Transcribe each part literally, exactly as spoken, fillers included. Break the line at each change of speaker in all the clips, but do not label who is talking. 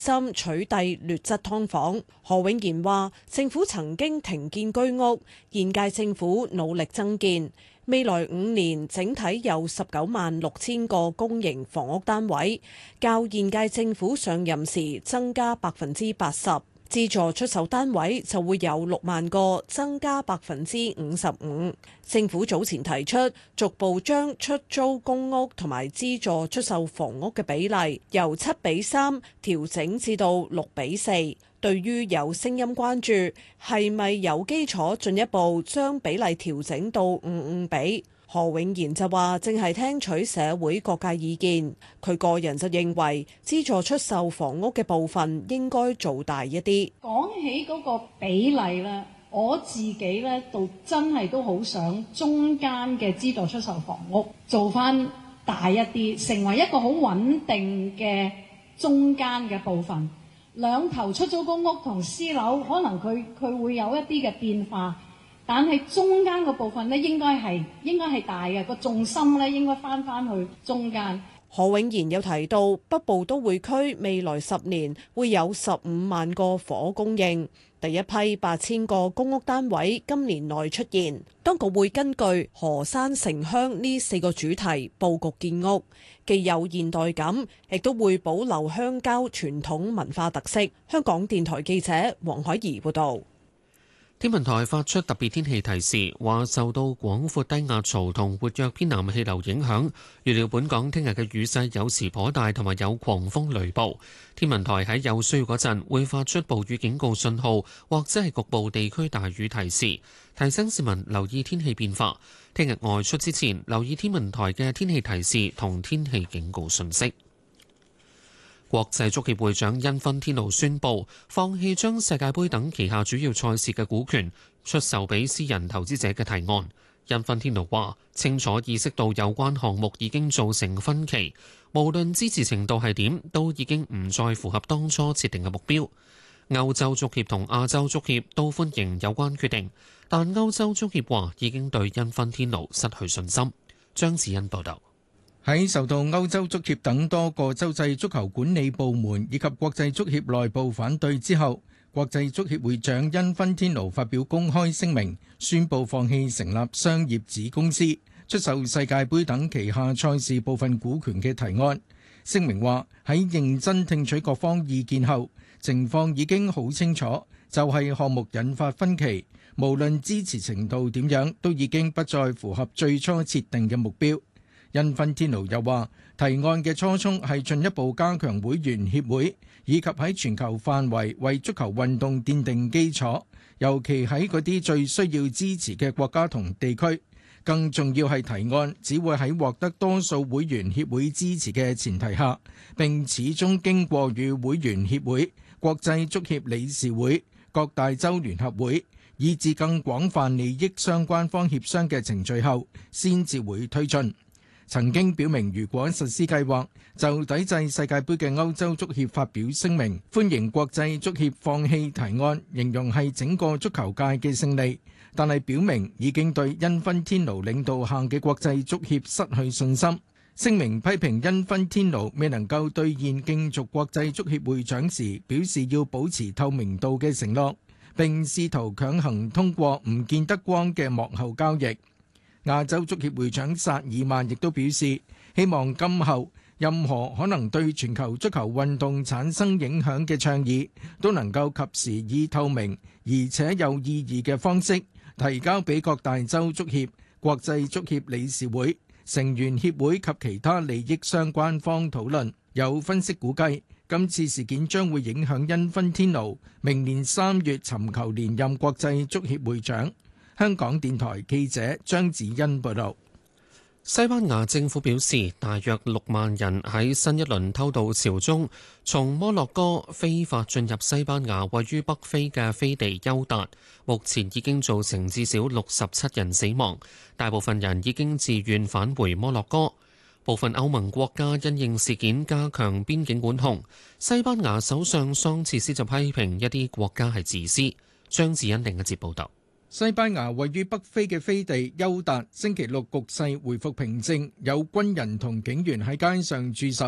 心取締劣質劏房。何永賢話：政府曾經停建居屋，現屆政府努力增建，未來五年整體有十九萬六千個公營房屋單位，較現屆政府上任時增加百分之八十。資助出售單位就會有六萬個，增加百分之五十五。政府早前提出逐步將出租公屋同埋資助出售房屋嘅比例由七比三調整至到六比四。對於有聲音關注係咪有基礎進一步將比例調整到五五比，何永賢就話正係聽取社會各界意見，佢個人就認為資助出售房屋嘅部分應該做大一啲。
講起嗰個比例咧，我自己咧就真係都好想中間嘅資助出售房屋做翻大一啲，成為一個好穩定嘅中間嘅部分。兩頭出租公屋同私樓可能佢佢會有一啲嘅變化。但係中間個部分咧，應該係應該係大嘅，個重心咧應該翻翻去中間。
何永賢有提到，北部都會區未來十年會有十五萬個房屋供應，第一批八千個公屋單位今年內出現。當局會根據河山城鄉呢四個主題佈局建屋，既有現代感，亦都會保留鄉郊傳統文化特色。香港電台記者黃海怡報導。
天文台發出特別天氣提示，話受到廣闊低壓槽同活躍偏南氣流影響，預料本港聽日嘅雨勢有時頗大，同埋有狂風雷暴。天文台喺有需要嗰陣會發出暴雨警告信號，或者係局部地區大雨提示，提醒市民留意天氣變化。聽日外出之前，留意天文台嘅天氣提示同天氣警告信息。國際足協會長因芬天奴宣布放棄將世界盃等旗下主要賽事嘅股權出售俾私人投資者嘅提案。因芬天奴話：清楚意識到有關項目已經造成分歧，無論支持程度係點，都已經唔再符合當初設定嘅目標。歐洲足協同亞洲足協都歡迎有關決定，但歐洲足協話已經對因芬天奴失去信心。張子欣報導。
喺受到歐洲足協等多個洲際足球管理部門以及國際足協內部反對之後，國際足協會長因芬天奴發表公開聲明，宣布放棄成立商業子公司、出售世界盃等旗下賽事部分股權嘅提案。聲明話喺認真聽取各方意見後，情況已經好清楚，就係項目引發分歧，無論支持程度點樣，都已經不再符合最初設定嘅目標。因芬天奴又話，提案嘅初衷係進一步加強會員協會，以及喺全球範圍為足球運動奠定基礎，尤其喺嗰啲最需要支持嘅國家同地區。更重要係提案只會喺獲得多數會員協會支持嘅前提下，並始終經過與會員協會、國際足協理事會、各大洲聯合會，以至更廣泛利益相關方協商嘅程序後，先至會推進。曾經表明如果實施計劃就抵制世界盃嘅歐洲足協發表聲明，歡迎國際足協放棄提案，形容係整個足球界嘅勝利，但係表明已經對因芬天奴領導下嘅國際足協失去信心。聲明批評因芬天奴未能夠兌現競逐國際足協會長時表示要保持透明度嘅承諾，並試圖強行通過唔見得光嘅幕後交易。亞洲足協會長薩爾曼亦都表示，希望今後任何可能對全球足球運動產生影響嘅倡議，都能夠及時以透明而且有意義嘅方式提交俾各大洲足協、國際足協理事會、成員協會及其他利益相關方討論。有分析估計，今次事件將會影響因芬天奴明年三月尋求連任國際足協會長。香港電台記者張子欣報道。
西班牙政府表示，大約六萬人喺新一輪偷渡潮中，從摩洛哥非法進入西班牙位於北非嘅飛地休達，目前已經造成至少六十七人死亡，大部分人已經自願返回摩洛哥。部分歐盟國家因應事件加強邊境管控，西班牙首相桑切斯就批評一啲國家係自私。張子欣另一節報道。
西班牙位於北非嘅飛地休達星期六局勢回復平靜，有軍人同警員喺街上駐守，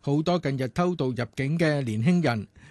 好多近日偷渡入境嘅年輕人